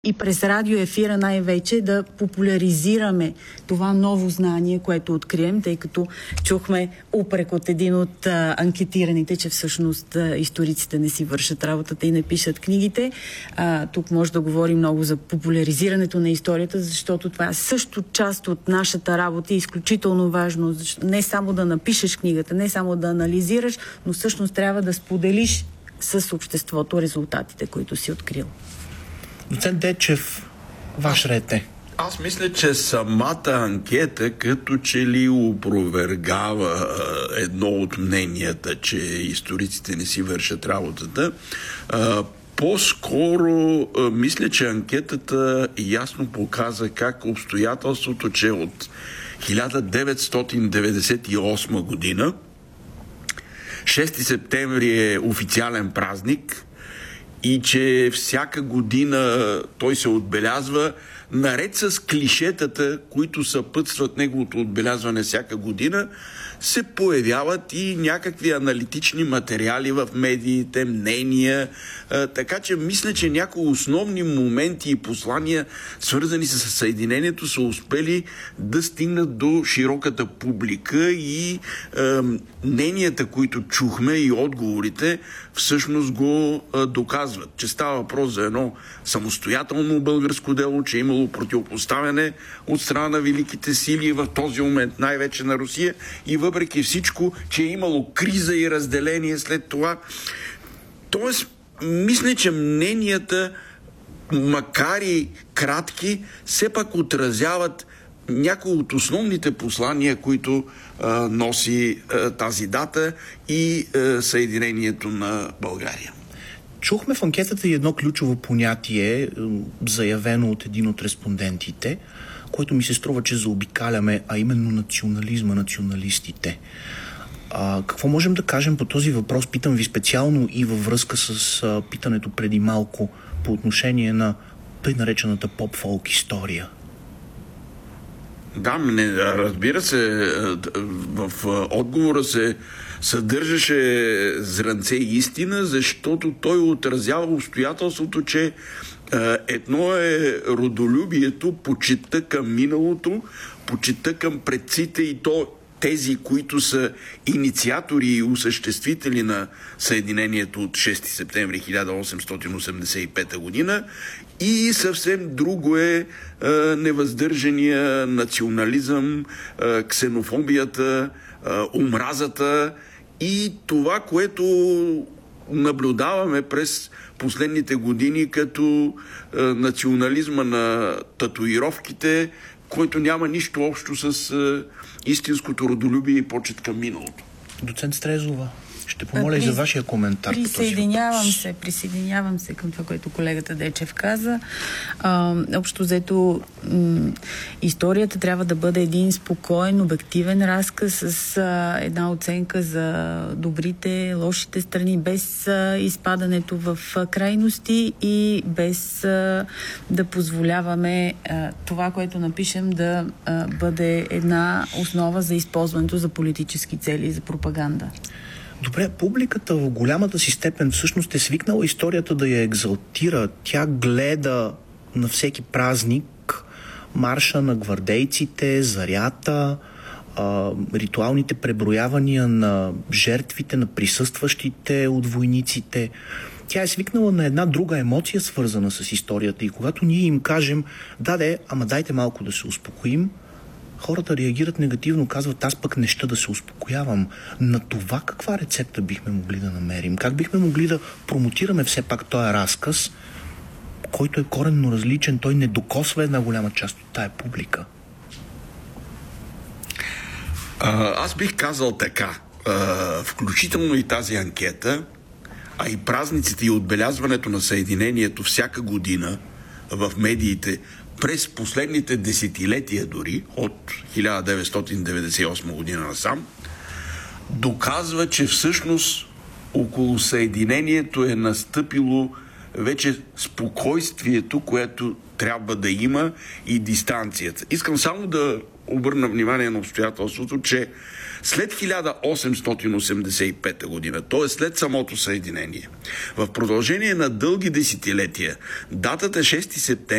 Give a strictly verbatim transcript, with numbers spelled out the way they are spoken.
И през радиоефира най-вече да популяризираме това ново знание, което открием, тъй като чухме упрек от един от а, анкетираните, че всъщност а, историците не си вършат работата и не пишат книгите. А, тук може да говорим много за популяризирането на историята, защото това е също част от нашата работа и изключително важно. Не само да напишеш книгата, не само да анализираш, но всъщност трябва да споделиш с обществото резултатите, които си открил. Доцент Дечев, ваш ред е. Аз мисля, че самата анкета като че ли опровергава едно от мненията, че историците не си вършат работата. По-скоро мисля, че анкетата ясно показа как обстоятелството, че от хиляда деветстотин деветдесет и осма година шести септември е официален празник и че всяка година той се отбелязва наред с клишетата, които съпътстват неговото отбелязване всяка година, се появяват и някакви аналитични материали в медиите, мнения. Така че мисля, че някои основни моменти и послания, свързани с съединението, са успели да стигнат до широката публика и е, мненията, които чухме и отговорите, всъщност го е, доказват. Че става въпрос за едно самостоятелно българско дело, че е имало противопоставяне от страна на великите сили в този момент, най-вече на Русия, и въпреки всичко, че е имало криза и разделение след това. Тоест, мисля, че мненията, макар и кратки, все пак отразяват някои от основните послания, които а, носи а, тази дата и а, съединението на България. Чухме в анкетата и едно ключово понятие, заявено от един от респондентите, което ми се струва, че заобикаляме, а именно национализма, националистите. А, какво можем да кажем по този въпрос? Питам ви специално и във връзка с а, питането преди малко по отношение на тъй наречената поп-фолк история. Да, не, разбира се, в отговора се съдържаше зранце истина, защото той отразява обстоятелството, че едно е родолюбието, почитта към миналото, почитта към предците и то тези, които са инициатори и осъществители на съединението от шести септември хиляда осемстотин осемдесет и пета година, и съвсем друго е, е невъздържания национализъм, е, ксенофобията, е, омразата и това, което наблюдаваме през последните години като е, национализма на татуировките, който няма нищо общо с е, истинското родолюбие и почет към миналото. Доцент Стрезова, ще помоля и за вашия коментар. Присъединявам се, присъединявам се към това, което колегата Дечев каза. А, общо взето, м- историята трябва да бъде един спокоен, обективен разказ с а, една оценка за добрите, лошите страни, без а, изпадането в а, крайности и без а, да позволяваме а, това, което напишем, да а, бъде една основа за използването за политически цели, за пропаганда. Добре, публиката в голямата си степен всъщност е свикнала историята да я екзалтира. Тя гледа на всеки празник марша на гвардейците, зарята, а, ритуалните преброявания на жертвите, на присъстващите от войниците. Тя е свикнала на една друга емоция, свързана с историята. И когато ние им кажем, да, де, ама дайте малко да се успокоим, хората реагират негативно, казват, аз пък не ща да се успокоявам. На това каква рецепта бихме могли да намерим? Как бихме могли да промотираме все пак този разказ, който е коренно различен, той не докосва една голяма част от тая публика? А, аз бих казал така. А, включително и тази анкета, а и празниците и отбелязването на съединението всяка година в медиите през последните десетилетия дори, от хиляда деветстотин деветдесет и осма година насам, доказва, че всъщност около съединението е настъпило вече спокойствието, което трябва да има, и дистанцията. Искам само да обърна внимание на обстоятелството, че след хиляда осемстотин осемдесет и пета година, т.е. след самото съединение, в продължение на дълги десетилетия, датата шести септември